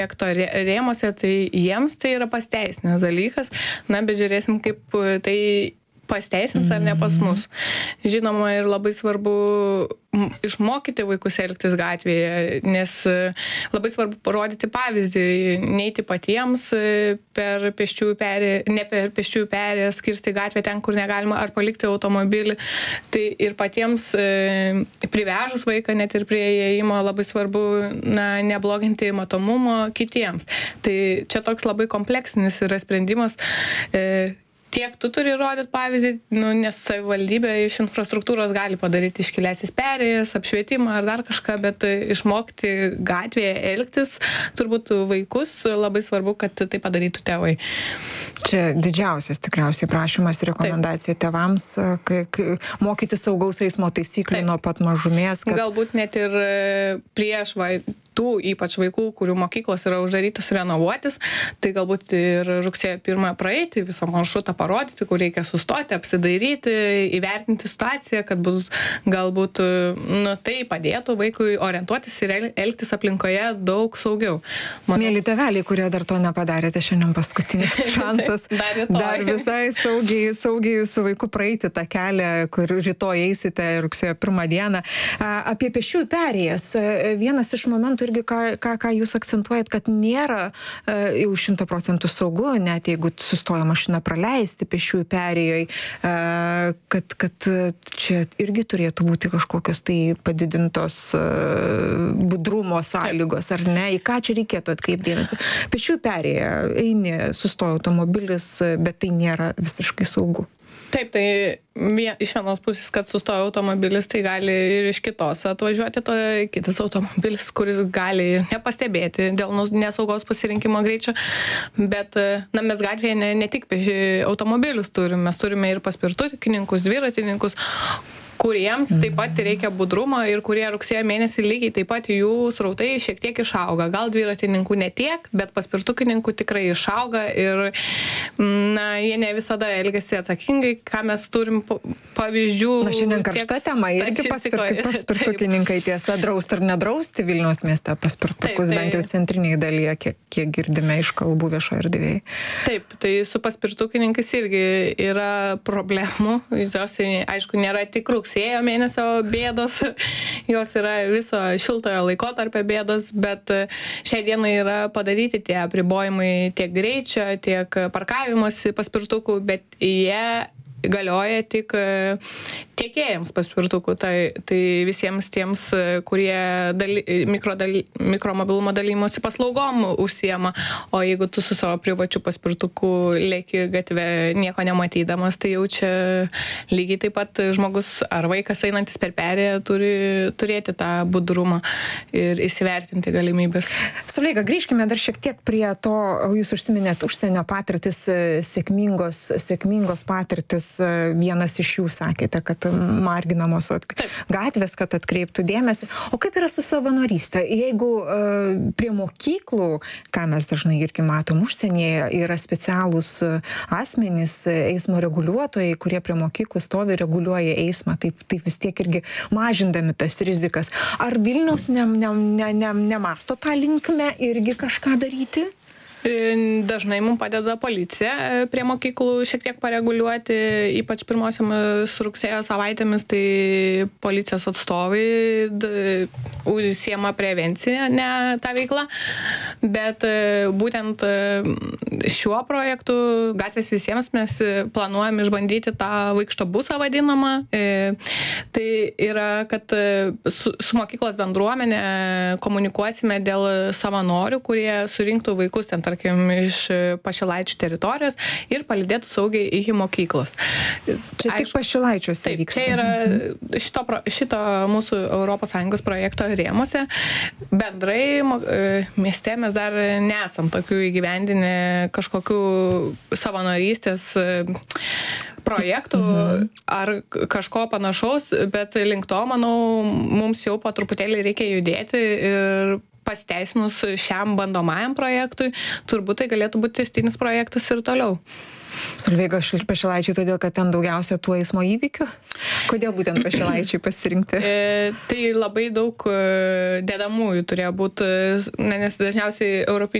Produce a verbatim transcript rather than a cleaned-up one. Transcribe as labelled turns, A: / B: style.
A: projekto rėmose, tai jiems tai yra pasteisinęs dalykas. Na, bet žiūrėsim, kaip tai pasteisins ar ne pas mus. Žinoma, ir labai svarbu išmokyti vaikus elgtis gatvėje, nes labai svarbu parodyti pavyzdį, neiti patiems per pėsčiųjų perėją, ne per pėsčiųjų perėją, skirsti gatvę ten, kur negalima, ar palikti automobilį. Tai ir patiems privežus vaiką, net ir prie įėjimo, labai svarbu na, nebloginti matomumo kitiems. Tai čia toks labai kompleksinis yra sprendimas. Tiek tu turi rodyti pavyzdį, nu, nes savivaldybė iš infrastruktūros gali padaryti iškilęsis perėjas, apšvietimą ar dar kažką, bet išmokti gatvėje elgtis, turbūt vaikus labai svarbu, kad tai padarytų tėvai.
B: Čia didžiausias tikriausiai prašymas, rekomendacija Taip. Tėvams, kai, kai mokyti saugaus eismo taisyklių Taip. Nuo pat mažumės. Kad...
A: Galbūt net ir prieš vai, tų ypač vaikų, kurių mokyklos yra uždarytos renovuotis, tai galbūt ir rugsėjo pirmąją praeiti, visą maršrutą parodyti, kur reikia sustoti, apsidairyti, įvertinti situaciją, kad būt, galbūt nu, tai padėtų vaikui orientuotis ir elgtis aplinkoje daug saugiau.
B: Manau... Mėly tėveliai, kurie dar to nepadarėte, šiandien paskutinis šansas
A: dar,
B: dar visai saugiai, saugiai su vaiku praeiti tą kelią, kur rytoj eisite rugsėjo pirmą dieną. Apie pėsčiųjų perėjas. Vienas iš momentų irgi, ką, ką, ką jūs akcentuojat, kad nėra uh, jau šimta procentų saugu, net jeigu sustoja mašina praleisti pėsčiųjų perėjoj, uh, kad, kad čia irgi turėtų būti kažkokios tai padidintos uh, budrumo sąlygos, ar ne? Į ką čia reikėtų atkreipti dėmesį? Pėsčiųjų perėja, eini, sustoja automobilis, bet tai nėra visiškai saugu.
A: Taip, tai vien, iš vienos pusės, kad sustoja automobilis, tai gali ir iš kitos atvažiuoti to, kitas automobilis, kuris gali ir nepastebėti dėl nesaugos pasirinkimo greičio. Bet na, mes gatvėje ne, ne tik automobilius turime, mes turime ir paspirtukininkus, dviratininkus, kuriems taip pat reikia budrumo ir kurie rugsėjo mėnesį lygiai taip pat jų srautai šiek tiek išauga. Gal dviratininkų ne tiek, bet paspirtukininkų tikrai išauga ir na, jie ne visada elgiasi atsakingai, ką mes turim pavyzdžių.
B: Na, šiandien karšta tema irgi paspirtu, paspirtukininkai tiesa, drausti ar nedrausti Vilniaus mieste paspirtukus, taip, tai, bent jau centriniai dalyje, kiek, kiek girdime iš kalbų viešoje erdvėje.
A: Taip, tai su paspirtukininkais irgi yra problemų. Jos, aišku, nėra tik rugsėjo mėnesio bėdos, jos yra viso šiltojo laikotarpio bėdos, bet šiai dienai yra padaryti tie apribojimai tiek greičio, tiek parkavimosi paspirtukų, bet jie galioja tik tiekėjams paspirtukų, tai, tai visiems tiems, kurie daly, mikro daly, mikromobilumo dalymosi paslaugom užsiema, o jeigu tu su savo privačiu paspirtuku lėki gatvę nieko nematydamas, tai jau čia lygiai taip pat žmogus ar vaikas einantis per perėją turi turėti tą budrumą ir įsivertinti galimybės.
B: Solveiga, grįžkime dar šiek tiek prie to, jūs užsiminėt užsienio patirtis, sėkmingos, sėkmingos patirtis. Vienas iš jų sakėte, kad marginamos gatvės, kad atkreiptų dėmesį. O kaip yra su savanorystė? Jeigu uh, prie mokyklų, ką mes dažnai irgi matom užsienyje, yra specialūs asmenys, eismo reguliuotojai, kurie prie mokyklų stovi, reguliuoja eismą, taip, taip vis tiek irgi mažindami tas rizikas. Ar Vilniaus ne, ne, ne, ne, nemasto tą linkmę irgi kažką daryti?
A: Dažnai mums padeda policija prie mokyklų šiek tiek pareguliuoti, ypač pirmosiomis rugsėjo savaitėmis, tai policijos atstovai užsiema prevenciją, ne tą veiklą, bet būtent šiuo projektu Gatvės visiems mes planuojam išbandyti tą vaikšto busą vadinamą. Tai yra, kad su, su mokyklos bendruomenė komunikuosime dėl savanorių, kurie surinktų vaikus ten, tarkim, iš Pašilaičių teritorijos ir palydėtų saugiai iki mokyklos.
B: Čia Aišku, tik Pašilaičiuose vyksta.
A: Čia yra šito, šito mūsų Europos Sąjungos projekto rėmuose. Bendrai mieste mes dar nesam tokių įgyvendinę kažkokių savanorystės projektų mhm. ar kažko panašaus, bet link to, manau, mums jau po truputėlį reikia judėti ir pasiteisinus šiam bandomajam projektui, turbūt tai galėtų būti tęstinis projektas ir toliau.
B: Solveiga, Pašilaičiai, todėl, kad ten daugiausia tų eismo įvykių? Kodėl būtent Pašilaičiai pasirinkti?
A: E, tai labai daug dedamųjų turėjo būti, nes dažniausiai europiniai